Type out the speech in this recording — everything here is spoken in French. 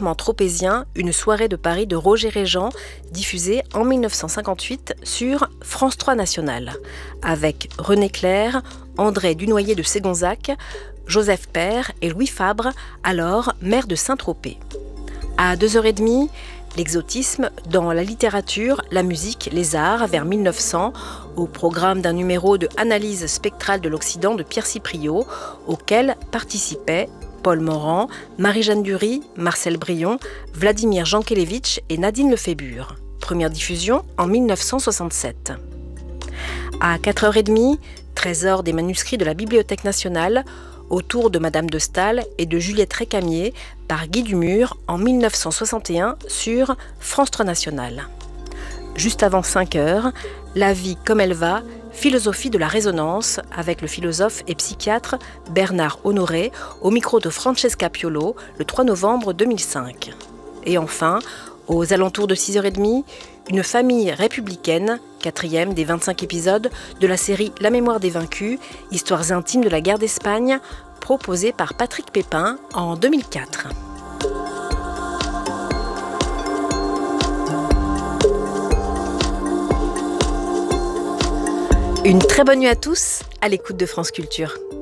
typiquement tropézien, une soirée de Paris de Roger Régent, diffusée en 1958 sur France 3 National, avec René Clair, André Dunoyer de Ségonzac, Joseph Père et Louis Fabre, alors maire de Saint-Tropez. À 2h30, l'exotisme dans la littérature, la musique, les arts, vers 1900, au programme d'un numéro de Analyse spectrale de l'Occident de Pierre Cipriot, auquel participaient Paul Morand, Marie-Jeanne Dury, Marcel Brion, Vladimir Jankélévitch et Nadine Lefébure. Première diffusion en 1967. À 4h30, trésor des manuscrits de la Bibliothèque nationale, autour de Madame de Staël et de Juliette Récamier par Guy Dumur en 1961 sur France 3 National. Juste avant 5h, La vie comme elle va, philosophie de la résonance avec le philosophe et psychiatre Bernard Honoré au micro de Francesca Piolo le 3 novembre 2005. Et enfin, aux alentours de 6h30, Une famille républicaine, 4e des 25 épisodes de la série La mémoire des vaincus, histoires intimes de la guerre d'Espagne, proposée par Patrick Pépin en 2004. Une très bonne nuit à tous, à l'écoute de France Culture.